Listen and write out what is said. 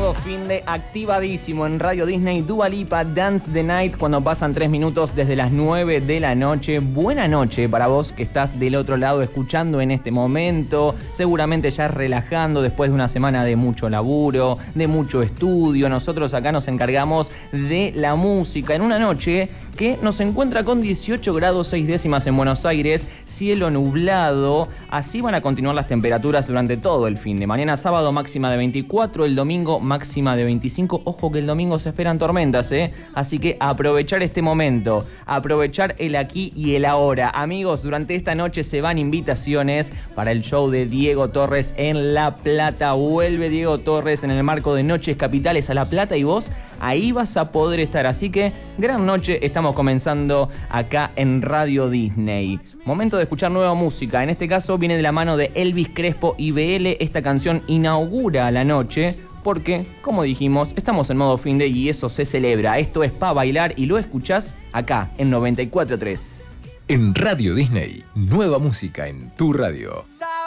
modo fin de activadísimo en Radio Disney. Dua Lipa, Dance the Night, cuando pasan 3 minutos desde las 9 de la noche. Buena noche para vos que estás del otro lado escuchando en este momento. Seguramente ya relajando después de una semana de mucho laburo, de mucho estudio. Nosotros acá nos encargamos de la música en una noche que nos encuentra con 18 grados 6 décimas en Buenos Aires, cielo nublado. Así van a continuar las temperaturas durante todo el fin de mañana. Sábado máxima de 24, el domingo máxima de 25. Ojo que el domingo se esperan tormentas, así que aprovechar este momento, aprovechar el aquí y el ahora. Amigos, durante esta noche se van invitaciones para el show de Diego Torres en La Plata. Vuelve Diego Torres en el marco de Noches Capitales a La Plata y vos ahí vas a poder estar. Así que gran noche, estamos comenzando acá en Radio Disney. Momento de escuchar nueva música. En este caso viene de la mano de Elvis Crespo y BL. Esta canción inaugura la noche porque, como dijimos, estamos en modo fin de y eso se celebra. Esto es Pa' Bailar y lo escuchás acá en 94.3. En Radio Disney, nueva música en tu radio.